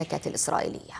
الإسرائيلية.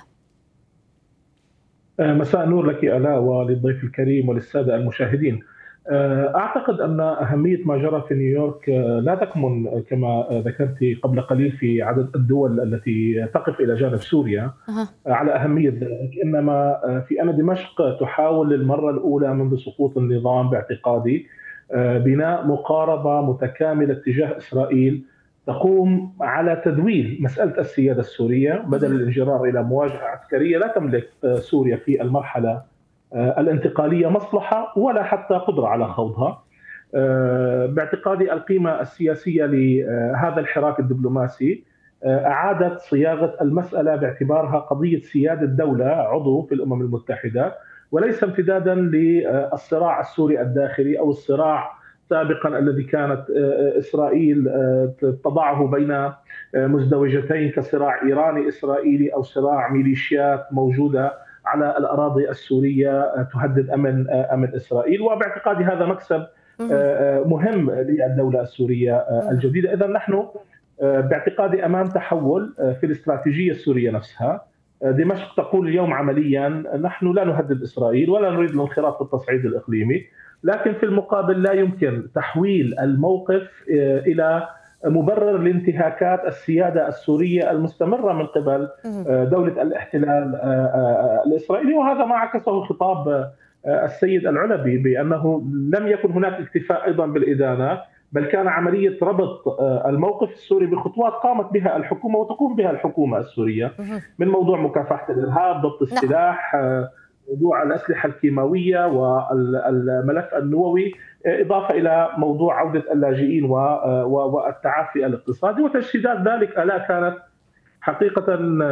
مساء النور لك آلاء وللضيف الكريم وللسادة المشاهدين. أعتقد أن أهمية ما جرى في نيويورك لا تكمن كما ذكرت قبل قليل في عدد الدول التي تقف إلى جانب سوريا على أهمية ذلك، إنما في أن دمشق تحاول للمرة الأولى منذ سقوط النظام باعتقادي بناء مقاربة متكاملة تجاه إسرائيل تقوم على تدويل مسألة السيادة السورية بدل الانجرار إلى مواجهة عسكرية. لا تملك سوريا في المرحلة الانتقالية مصلحة ولا حتى قدرة على خوضها. باعتقادي القيمة السياسية لهذا الحراك الدبلوماسي أعادت صياغة المسألة باعتبارها قضية سيادة دولة عضو في الأمم المتحدة، وليس امتدادا للصراع السوري الداخلي أو الصراع سابقا الذي كانت إسرائيل تضعه بين مزدوجتين كصراع إيراني إسرائيلي أو صراع ميليشيات موجودة على الأراضي السورية تهدد أمن إسرائيل. وباعتقادي هذا مكسب مهم للدولة السورية الجديدة. إذا نحن باعتقادي أمام تحول في الاستراتيجية السورية نفسها. دمشق تقول اليوم عمليا نحن لا نهدد إسرائيل ولا نريد الانخراط في التصعيد الإقليمي، لكن في المقابل لا يمكن تحويل الموقف إلى مبرر لانتهاكات السيادة السورية المستمرة من قبل دولة الاحتلال الإسرائيلي. وهذا ما عكسه خطاب السيد العلبي بأنه لم يكن هناك اكتفاء أيضا بالإدانة، بل كان عملية ربط الموقف السوري بخطوات قامت بها الحكومة وتقوم بها الحكومة السورية، من موضوع مكافحة الإرهاب، ضبط السلاح، موضوع الأسلحة الكيماوية والملف النووي، إضافة إلى موضوع عودة اللاجئين والتعافي الاقتصادي. وتجسيدات ذلك ألا كانت حقيقة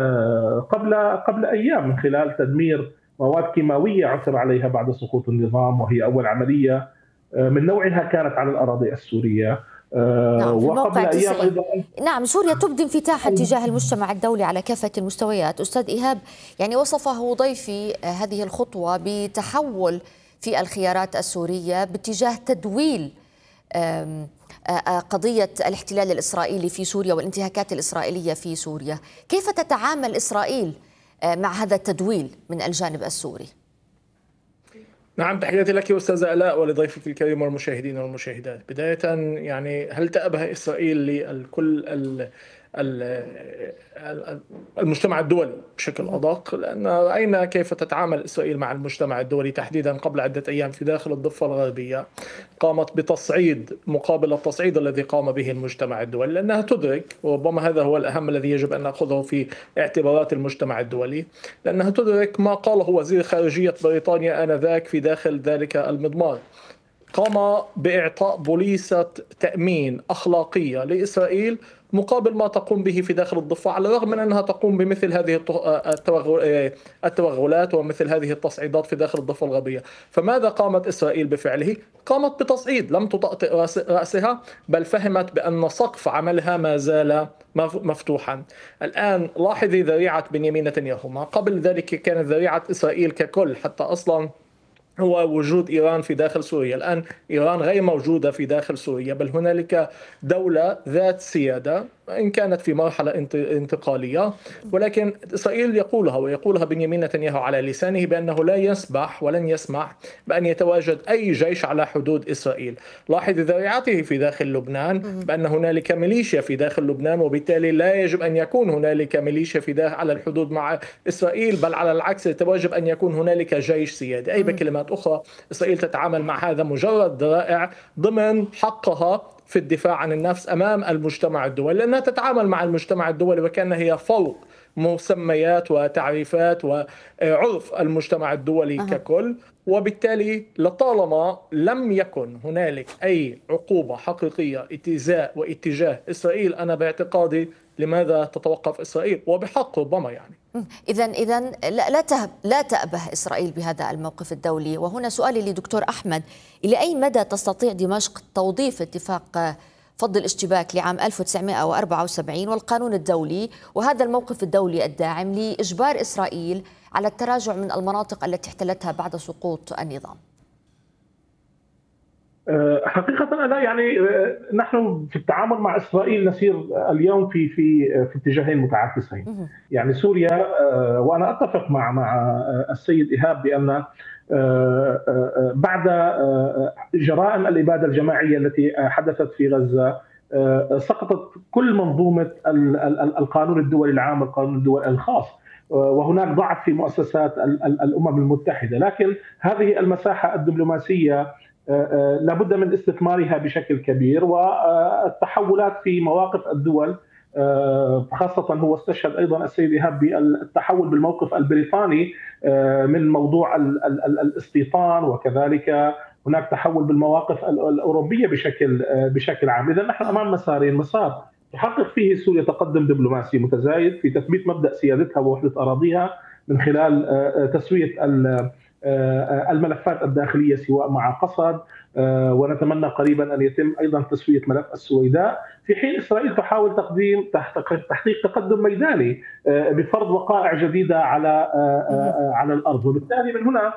قبل أيام من خلال تدمير مواد كيماوية عثر عليها بعد سقوط النظام، وهي أول عملية من نوعها كانت على الأراضي السورية. نعم، في وقبل أيام أيضا نعم سوريا تبدي انفتاحا تجاه المجتمع الدولي على كافة المستويات. أستاذ إيهاب، يعني وصفه ضيفي هذه الخطوة بتحول في الخيارات السورية باتجاه تدويل قضية الاحتلال الإسرائيلي في سوريا والانتهاكات الإسرائيلية في سوريا. كيف تتعامل إسرائيل مع هذا التدويل من الجانب السوري؟ نعم، تحياتي لك أستاذة آلاء ولضيفك الكريم والمشاهدين والمشاهدات. بداية يعني هل تأبه إسرائيل لكل المجتمع الدولي بشكل أدق؟ لأن رأينا كيف تتعامل إسرائيل مع المجتمع الدولي تحديدا قبل عدة أيام في داخل الضفة الغربية. قامت بتصعيد مقابل التصعيد الذي قام به المجتمع الدولي، لأنها تدرك، وربما هذا هو الأهم الذي يجب أن نأخذه في اعتبارات المجتمع الدولي، لأنها تدرك ما قاله وزير خارجية بريطانيا آنذاك في داخل ذلك المضمار. قام بإعطاء بوليصة تأمين أخلاقية لإسرائيل مقابل ما تقوم به في داخل الضفة، على الرغم من أنها تقوم بمثل هذه التوغلات ومثل هذه التصعيدات في داخل الضفة الغربية. فماذا قامت إسرائيل بفعله؟ قامت بتصعيد، لم تطأطئ رأسها، بل فهمت بأن سقف عملها ما زال مفتوحا. الآن لاحظي ذريعة بنيامين نتنياهو. ما قبل ذلك كانت ذريعة إسرائيل ككل حتى أصلا هو وجود إيران في داخل سوريا. الآن إيران غير موجودة في داخل سوريا، بل هنالك دولة ذات سيادة إن كانت في مرحلة انتقالية، ولكن إسرائيل يقولها ويقولها بنيامين نتنياهو على لسانه بأنه لا يسمح ولن يسمح بأن يتواجد أي جيش على حدود إسرائيل. لاحظ ذريعته في داخل لبنان بأن هنالك ميليشيا في داخل لبنان، وبالتالي لا يجب أن يكون هنالك ميليشيا في داخل على الحدود مع إسرائيل، بل على العكس يجب أن يكون هنالك جيش سيادي. أي بكلمات أخرى إسرائيل تتعامل مع هذا مجرد ذرائع ضمن حقها في الدفاع عن النفس أمام المجتمع الدولي، لأنها تتعامل مع المجتمع الدولي وكأنها هي فوق مسميات وتعريفات وعرف المجتمع الدولي ككل. وبالتالي لطالما لم يكن هنالك أي عقوبة حقيقية اتجاه إسرائيل، أنا باعتقادي لماذا تتوقف إسرائيل؟ وبحق ربما يعني. إذن لا تأبه إسرائيل بهذا الموقف الدولي. وهنا سؤالي لدكتور أحمد، إلى أي مدى تستطيع دمشق توظيف اتفاق فض الاشتباك لعام 1974 والقانون الدولي وهذا الموقف الدولي الداعم لإجبار إسرائيل على التراجع من المناطق التي احتلتها بعد سقوط النظام؟ حقيقة لا، يعني نحن في التعامل مع إسرائيل نسير اليوم في اتجاهين متعاكسين. يعني سوريا، وأنا أتفق مع السيد إيهاب بأن بعد جرائم الإبادة الجماعية التي حدثت في غزة سقطت كل منظومة القانون الدولي العام والقانون الدولي الخاص، وهناك ضعف في مؤسسات الأمم المتحدة. لكن هذه المساحة الدبلوماسية لابد من استثمارها بشكل كبير، والتحولات في مواقف الدول، خاصة هو استشهد أيضا السيد إيهاب بالتحول بالموقف البريطاني من موضوع الاستيطان، وكذلك هناك تحول بالمواقف الأوروبية بشكل عام. إذا نحن أمام مسارين: مسار تحقق فيه سوريا تقدم دبلوماسي متزايد في تثبيت مبدأ سيادتها ووحدة أراضيها من خلال تسوية الملفات الداخلية سواء مع قسد، ونتمنى قريبا أن يتم أيضا تسوية ملف السويداء، في حين إسرائيل تحاول تحقيق تقدم ميداني بفرض وقائع جديدة على الأرض. وبالتالي من هنا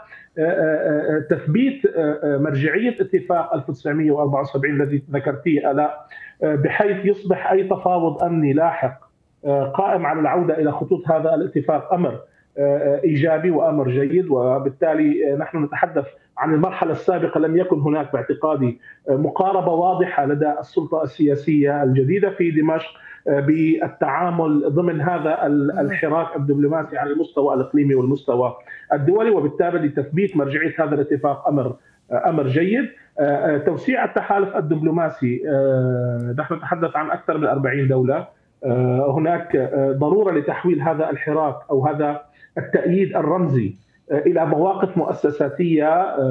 تثبيت مرجعية اتفاق 1974 الذي ذكرتيه آلاء، بحيث يصبح أي تفاوض أمني لاحق قائم على العودة إلى خطوط هذا الاتفاق أمر إيجابي وأمر جيد. وبالتالي نحن نتحدث عن المرحلة السابقة، لم يكن هناك باعتقادي مقاربة واضحة لدى السلطة السياسية الجديدة في دمشق بالتعامل ضمن هذا الحراك الدبلوماسي على المستوى الإقليمي والمستوى الدولي. وبالتالي تثبيت مرجعية هذا الاتفاق أمر جيد. توسيع التحالف الدبلوماسي، نحن نتحدث عن أكثر من 40 دولة. هناك ضرورة لتحويل هذا الحراك أو هذا التأييد الرمزي إلى مواقف مؤسساتية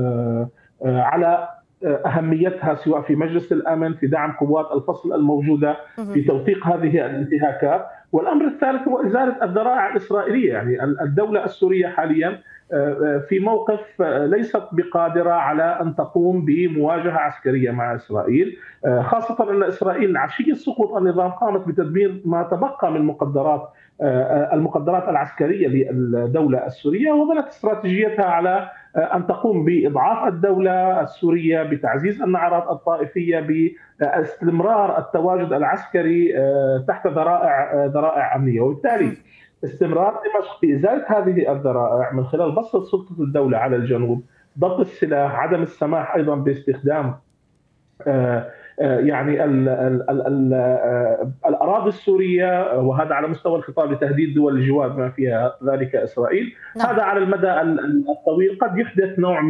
على أهميتها، سواء في مجلس الأمن، في دعم قوات الفصل الموجودة، في توثيق هذه الانتهاكات. والأمر الثالث هو إزالة الذرائع الإسرائيلية. يعني الدولة السورية حاليا في موقف ليست بقادرة على أن تقوم بمواجهة عسكرية مع إسرائيل، خاصة أن إسرائيل عشية سقوط النظام قامت بتدمير ما تبقى من المقدرات العسكرية للدولة السورية، وبنت استراتيجيتها على أن تقوم بإضعاف الدولة السورية، بتعزيز النعرات الطائفية، باستمرار التواجد العسكري تحت ذرائع أمنية. وبالتالي استمرار دمشق في إزالة هذه الذرائع من خلال بسط سلطة الدولة على الجنوب، ضبط السلاح، عدم السماح أيضا باستخدام يعني الأراضي السورية، وهذا على مستوى الخطاب لتهديد دول الجوار بما فيها ذلك إسرائيل. هذا على المدى الطويل قد يحدث نوع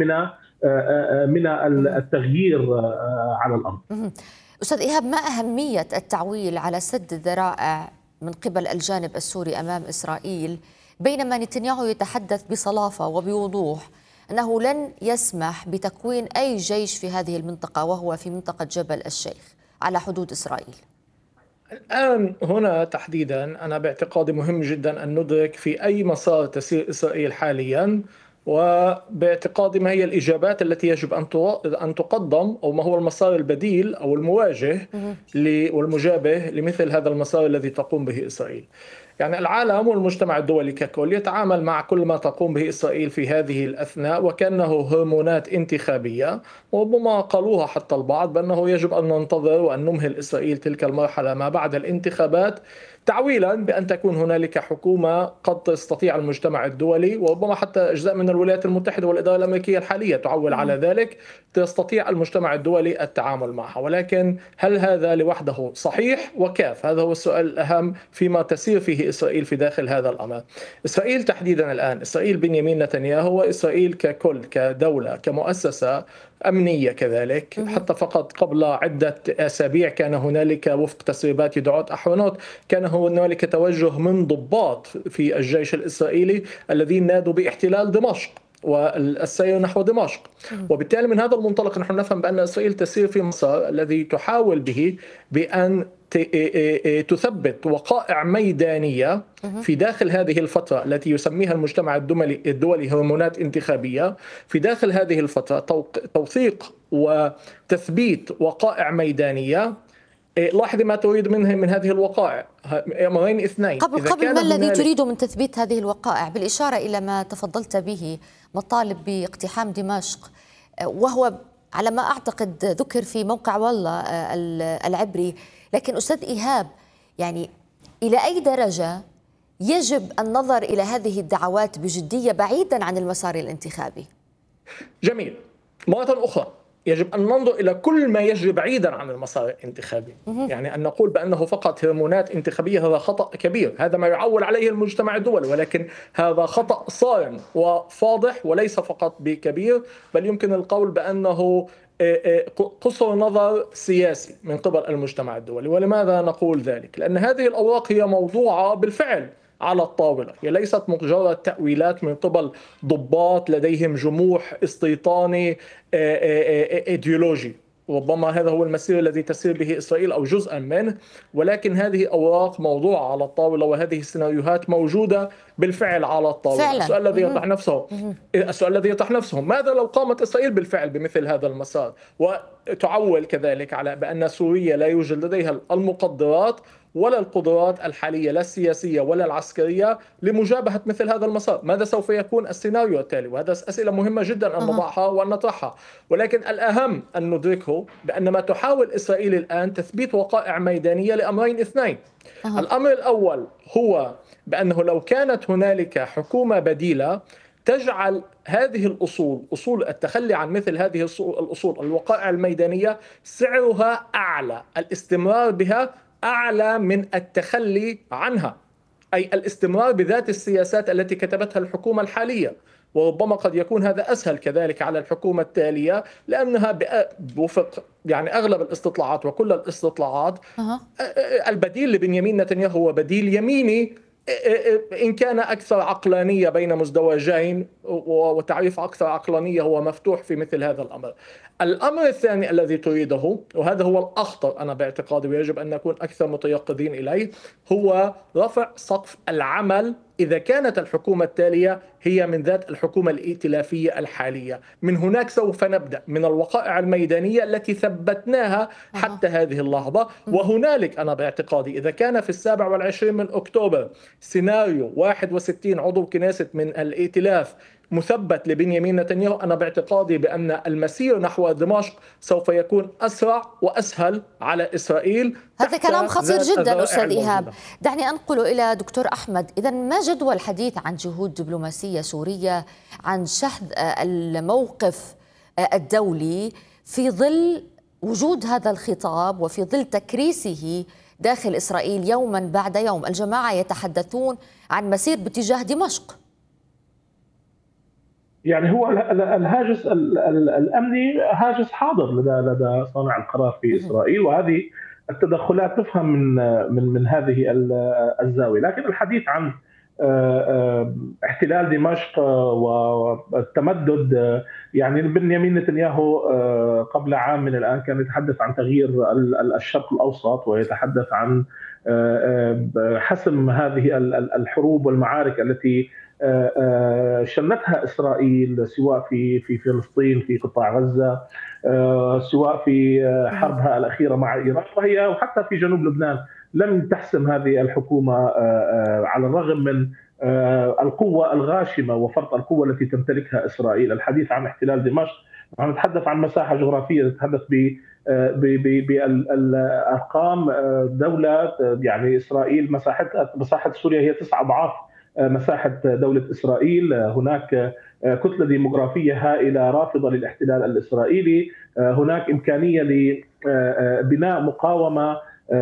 من التغيير على الأرض. أستاذ إيهاب، ما أهمية التعويل على سد الذرائع من قبل الجانب السوري أمام إسرائيل، بينما نتنياهو يتحدث بصلافة وبوضوح أنه لن يسمح بتكوين أي جيش في هذه المنطقة، وهو في منطقة جبل الشيخ على حدود إسرائيل؟ الآن هنا تحديدا أنا باعتقادي مهم جدا أن ندرك في أي مسار تسير إسرائيل حاليا، وباعتقادي ما هي الإجابات التي يجب أن تقدم، أو ما هو المسار البديل أو المواجه والمجابه لمثل هذا المسار الذي تقوم به إسرائيل. يعني العالم والمجتمع الدولي ككل يتعامل مع كل ما تقوم به إسرائيل في هذه الأثناء وكأنه هرمونات انتخابية، وربما قالوها حتى البعض بأنه يجب أن ننتظر وأن نمهل إسرائيل تلك المرحلة ما بعد الانتخابات، تعويلا بأن تكون هنالك حكومة قد تستطيع المجتمع الدولي، وربما حتى أجزاء من الولايات المتحدة والإدارة الأمريكية الحالية تعول على ذلك، تستطيع المجتمع الدولي التعامل معها. ولكن هل هذا لوحده صحيح؟ وكيف؟ هذا هو السؤال الأهم فيما تسير فيه إسرائيل في داخل هذا الأمر. إسرائيل تحديدا الآن، إسرائيل بنيامين نتنياهو وإسرائيل ككل كدولة كمؤسسة أمنية كذلك، حتى فقط قبل عدة أسابيع كان هنالك وفق تسريبات يدعوت أحرنوت كان هنالك توجه من ضباط في الجيش الإسرائيلي الذين نادوا باحتلال دمشق والسير نحو دمشق. وبالتالي من هذا المنطلق نحن نفهم بأن إسرائيل تسير في مسار الذي تحاول به بأن تثبت وقائع ميدانية في داخل هذه الفترة التي يسميها المجتمع الدولي هرمونات انتخابية. في داخل هذه الفترة توثيق وتثبيت وقائع ميدانية. لاحظ ما تريد منه من هذه الوقائع، أمرين اثنين. قبل ما الذي تريد من تثبيت هذه الوقائع؟ بالإشارة إلى ما تفضلت به، مطالب باقتحام دمشق، وهو على ما أعتقد ذكر في موقع والله العبري. لكن أستاذ إيهاب، يعني إلى أي درجة يجب النظر إلى هذه الدعوات بجدية بعيدا عن المسار الانتخابي؟ جميل. مرة أخرى يجب أن ننظر إلى كل ما يجري بعيدا عن المسار الانتخابي. يعني أن نقول بأنه فقط هرمونات انتخابية هذا خطأ كبير، هذا ما يعول عليه المجتمع الدولي، ولكن هذا خطأ صارم وفاضح وليس فقط بكبير، بل يمكن القول بأنه قصر نظر سياسي من قبل المجتمع الدولي. ولماذا نقول ذلك؟ لأن هذه الأوراق هي موضوعة بالفعل على الطاولة، هي ليست مجرد تأويلات من قبل ضباط لديهم جموح استيطاني ايديولوجي، ربما هذا هو المسير الذي تسير به إسرائيل أو جزءا منه، ولكن هذه أوراق موضوعة على الطاولة، وهذه السيناريوهات موجودة بالفعل على الطاولة. فعلا. السؤال الذي يطرح نفسه ماذا لو قامت إسرائيل بالفعل بمثل هذا المسار، وتعول كذلك على بأن سوريا لا يوجد لديها المقدرات ولا القدرات الحالية لا السياسية ولا العسكرية لمجابهة مثل هذا المسار. ماذا سوف يكون السيناريو التالي؟ وهذا أسئلة مهمة جدا أن نضعها وأن نطرحها، ولكن الأهم أن ندركه بأن ما تحاول إسرائيل الآن تثبيت وقائع ميدانية لأمرين اثنين. الأمر الأول هو بأنه لو كانت هنالك حكومة بديلة تجعل هذه الأصول، أصول التخلي عن مثل هذه الأصول الوقائع الميدانية، سعرها أعلى، الاستمرار بها أعلى من التخلي عنها، أي الاستمرار بذات السياسات التي كتبتها الحكومة الحالية. وربما قد يكون هذا أسهل كذلك على الحكومة التالية، لأنها بوفق يعني أغلب الاستطلاعات وكل الاستطلاعات البديل لبنيامين نتنياهو هو بديل يميني، إن كان أكثر عقلانية بين مزدوجين، وتعريف أكثر عقلانية هو مفتوح في مثل هذا الأمر. الأمر الثاني الذي تريده، وهذا هو الأخطر أنا باعتقادي ويجب أن نكون أكثر متيقظين إليه، هو رفع سقف العمل إذا كانت الحكومة التالية هي من ذات الحكومة الائتلافية الحالية. من هناك سوف نبدأ من الوقائع الميدانية التي ثبتناها حتى هذه اللحظة. وهنالك أنا باعتقادي إذا كان في 27 من أكتوبر سيناريو 61 عضو كنيست من الائتلاف مثبت لبنيامين نتنياهو، أنا باعتقادي بأن المسير نحو دمشق سوف يكون أسرع وأسهل على إسرائيل. هذا كلام خطير جدا أستاذ إيهاب. دعني أنقل إلى دكتور أحمد. إذا ما جدوى الحديث عن جهود دبلوماسية سورية، عن شحذ الموقف الدولي في ظل وجود هذا الخطاب وفي ظل تكريسه داخل إسرائيل يوما بعد يوم؟ الجماعة يتحدثون عن مسير باتجاه دمشق. يعني هو الهاجس الأمني هاجس حاضر لدى صانع القرار في إسرائيل، وهذه التدخلات تفهم من هذه الزاوية. لكن الحديث عن احتلال دمشق والتمدد، يعني بنيامين نتنياهو قبل عام من الآن كان يتحدث عن تغيير الشرق الأوسط، ويتحدث عن حسم هذه الحروب والمعارك التي شنتها إسرائيل، سواء في فلسطين، في قطاع غزة، سواء في حربها الأخيرة مع إيران، وحتى في جنوب لبنان. لم تحسم هذه الحكومة على الرغم من القوة الغاشمة وفرط القوة التي تمتلكها إسرائيل. الحديث عن احتلال دمشق، نتحدث عن مساحة جغرافية، نتحدث بالأرقام. دولة يعني إسرائيل مساحة سوريا هي 9 أضعاف مساحة دولة إسرائيل. هناك كتلة ديموغرافية هائلة رافضة للاحتلال الإسرائيلي. هناك إمكانية لبناء مقاومة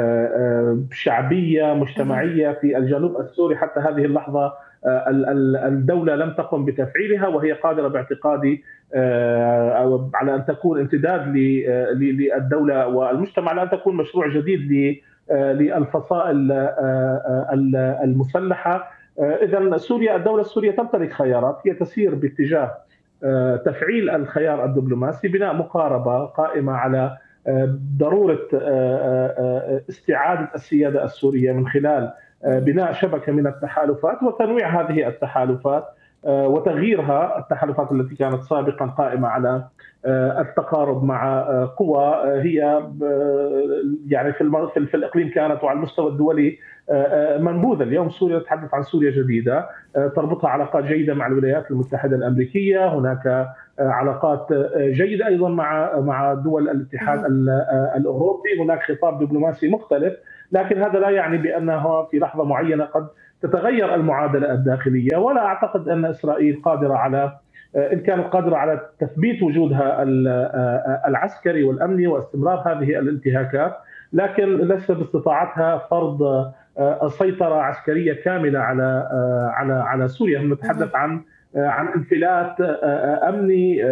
شعبية مجتمعية في الجنوب السوري. حتى هذه اللحظة الدولة لم تقم بتفعيلها، وهي قادرة باعتقادي على أن تكون امتداد للدولة والمجتمع، على أن تكون مشروع جديد للفصائل المسلحة. إذن سوريا، الدولة السورية تمتلك خيارات، هي تسير باتجاه تفعيل الخيار الدبلوماسي، بناء مقاربة قائمة على ضرورة استعادة السيادة السورية من خلال بناء شبكة من التحالفات وتنويع هذه التحالفات وتغييرها. التحالفات التي كانت سابقا قائمة على التقارب مع قوى هي يعني في الإقليم كانت، وعلى المستوى الدولي منبوذة. اليوم سوريا تتحدث عن سوريا جديدة تربطها علاقات جيدة مع الولايات المتحدة الأمريكية. هناك علاقات جيدة أيضا مع دول الاتحاد الأوروبي. هناك خطاب دبلوماسي مختلف، لكن هذا لا يعني بأنها في لحظة معينة قد تتغير المعادلة الداخلية. ولا أعتقد أن إسرائيل قادرة على، إن كانت قادرة على تثبيت وجودها العسكري والأمني واستمرار هذه الانتهاكات، لكن ليس باستطاعتها فرض سيطرة عسكرية كاملة على سوريا. نتحدث عن انفلات أمني،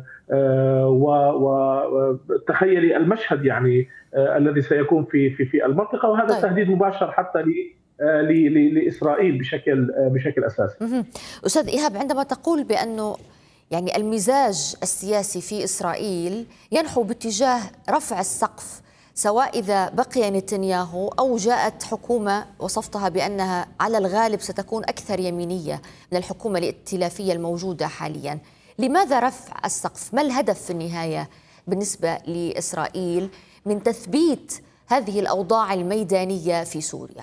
وتخيلي المشهد يعني الذي سيكون في المنطقة، وهذا تهديد مباشر حتى لإسرائيل بشكل أساسي. أستاذ إيهاب، عندما تقول بأنه يعني المزاج السياسي في إسرائيل ينحو باتجاه رفع السقف، سواء إذا بقي نتنياهو أو جاءت حكومة وصفتها بأنها على الغالب ستكون أكثر يمينية من الحكومة الائتلافية الموجودة حاليا، لماذا رفع السقف؟ ما الهدف في النهاية بالنسبة لإسرائيل من تثبيت هذه الأوضاع الميدانية في سوريا؟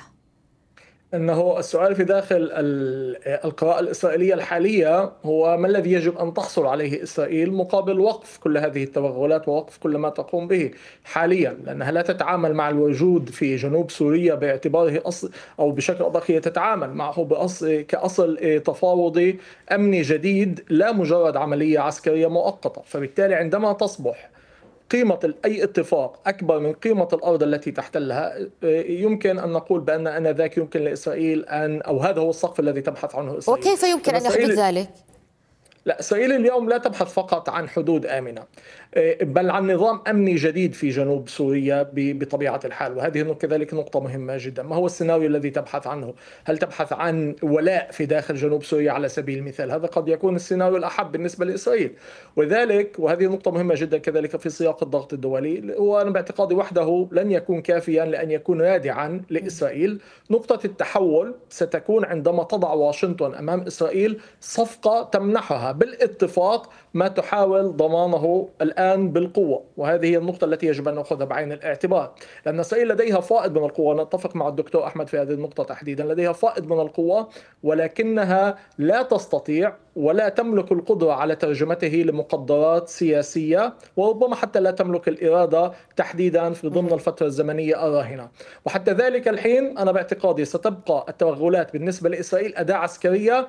أنه السؤال في داخل القراءة الإسرائيلية الحالية هو ما الذي يجب أن تحصل عليه إسرائيل مقابل وقف كل هذه التوغلات ووقف كل ما تقوم به حاليا، لأنها لا تتعامل مع الوجود في جنوب سوريا باعتباره أصل، أو بشكل أدق هي تتعامل معه كأصل تفاوضي أمني جديد، لا مجرد عملية عسكرية مؤقتة. فبالتالي عندما تصبح قيمة أي اتفاق أكبر من قيمة الأرض التي تحتلها، يمكن أن نقول بأن آنذاك يمكن لإسرائيل أو هذا هو السقف الذي تبحث عنه إسرائيل. وكيف يمكن أن يحدث ذلك؟ لا، إسرائيل اليوم لا تبحث فقط عن حدود آمنة، بل عن نظام أمني جديد في جنوب سوريا بطبيعة الحال. وهذه كذلك نقطة مهمة جدا. ما هو السيناريو الذي تبحث عنه؟ هل تبحث عن ولاء في داخل جنوب سوريا على سبيل المثال؟ هذا قد يكون السيناريو الأحب بالنسبة لإسرائيل. وهذه نقطة مهمة جدا كذلك في سياق الضغط الدولي، وأنا باعتقادي وحده لن يكون كافيا لأن يكون رادعا لإسرائيل. نقطة التحول ستكون عندما تضع واشنطن أمام إسرائيل صفقة تمنحها بالاتفاق ما تحاول ضمانه الآن بالقوة، وهذه هي النقطة التي يجب أن نأخذها بعين الاعتبار، لأن إسرائيل لديها فائض من القوة. نتفق مع الدكتور أحمد في هذه النقطة تحديدا، لديها فائض من القوة، ولكنها لا تستطيع ولا تملك القدرة على ترجمته لمقدرات سياسية، وربما حتى لا تملك الإرادة تحديدا في ضمن الفترة الزمنية الراهنة. وحتى ذلك الحين أنا باعتقادي ستبقى التوغلات بالنسبة لإسرائيل أداة عسكرية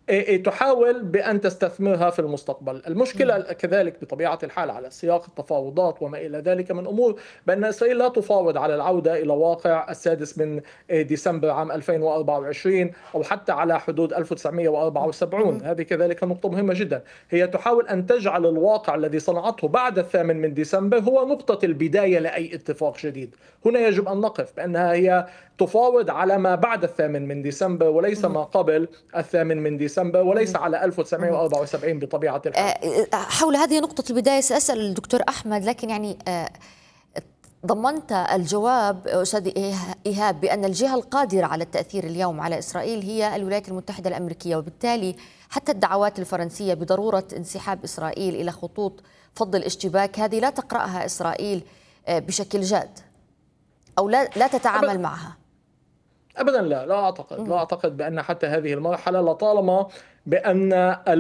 تحاول بأن تستثمرها في المستقبل. المشكلة كذلك بطبيعة الحال على سياق التفاوضات وما إلى ذلك من أمور، بأن إسرائيل لا تفاوض على العودة إلى واقع 6 ديسمبر عام 2024 أو حتى على حدود 1974. هذه كذلك نقطة مهمة جدا. هي تحاول أن تجعل الواقع الذي صنعته بعد 8 ديسمبر هو نقطة البداية لأي اتفاق جديد. هنا يجب أن نقف بأنها هي تفاوض على ما بعد 8 ديسمبر وليس ما قبل 8 ديسمبر، وليس على 1974 بطبيعة الحال. حول هذه نقطة البداية سأسأل الدكتور أحمد، لكن يعني ضمنت الجواب أستاذ إيهاب بأن الجهة القادرة على التأثير اليوم على إسرائيل هي الولايات المتحدة الأمريكية، وبالتالي حتى الدعوات الفرنسية بضرورة انسحاب إسرائيل إلى خطوط فض الاشتباك هذه لا تقرأها إسرائيل بشكل جاد أو لا تتعامل معها. أبدا لا أعتقد بأن حتى هذه المرحلة، لطالما بأن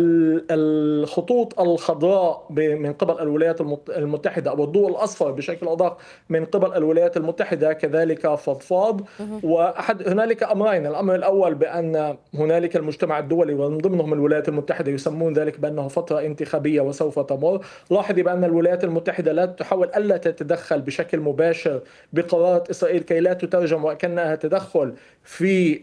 الخطوط الخضراء من قبل الولايات المتحدة أو الضوء الأصفر بشكل أدق من قبل الولايات المتحدة كذلك فضفاض. هنالك أمرين: الأمر الأول بأن هنالك المجتمع الدولي ومن ضمنهم الولايات المتحدة يسمون ذلك بأنه فترة انتخابية وسوف تمر. لاحظي بأن الولايات المتحدة لا تحاول ألا تتدخل بشكل مباشر بقرارات إسرائيل كي لا تترجم وكأنها تدخل في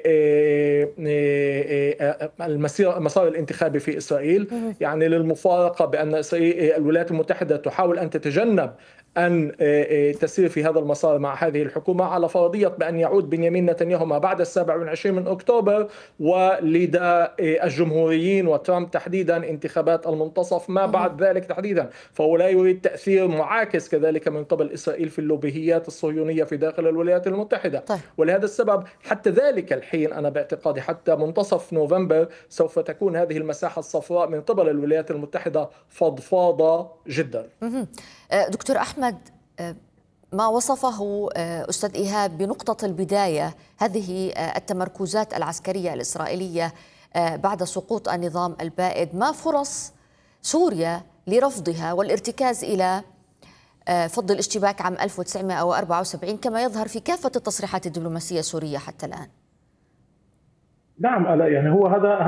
المسار الانتخابي في إسرائيل. يعني للمفارقة بأن الولايات المتحدة تحاول أن تتجنب أن تسير في هذا المسار مع هذه الحكومة، على فرضية بأن يعود بنيامين نتنياهو ما بعد 27 أكتوبر ولدى الجمهوريين وترامب تحديدا انتخابات المنتصف ما بعد ذلك تحديدا، فهو لا يريد تأثير معاكس كذلك من قبل إسرائيل في اللوبيات الصهيونية في داخل الولايات المتحدة. ولهذا السبب حتى ذلك الحين أنا باعتقادي حتى منتصف نوفمبر سوف تكون هذه المساحة الصفراء من قبل الولايات المتحدة فضفاضة جدا. دكتور أحمد، ما وصفه أستاذ إيهاب بنقطة البداية، هذه التمركزات العسكرية الإسرائيلية بعد سقوط النظام البائد، ما فرص سوريا لرفضها والارتكاز إلى فض الاشتباك عام 1974 كما يظهر في كافة التصريحات الدبلوماسية السورية حتى الآن؟ نعم، يعني هو هذا